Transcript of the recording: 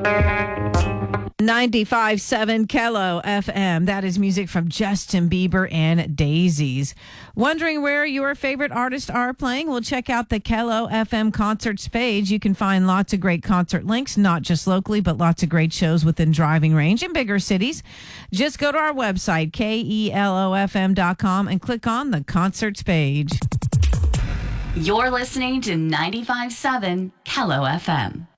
95.7 Kello FM. That is music from Justin Bieber and Daisies. Wondering where your favorite artists are playing? Well, check out the Kello FM concerts page. You can find lots of great concert links, not just locally, but lots of great shows within driving range in bigger cities. Just go to our website, KELOFM.com, and click on the concerts page. You're listening to 95.7 Kello FM.